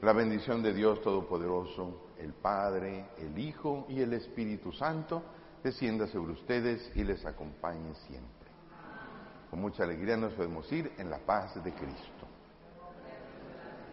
La bendición de Dios Todopoderoso, el Padre, el Hijo y el Espíritu Santo, descienda sobre ustedes y les acompañe siempre. Con mucha alegría nos podemos ir en la paz de Cristo.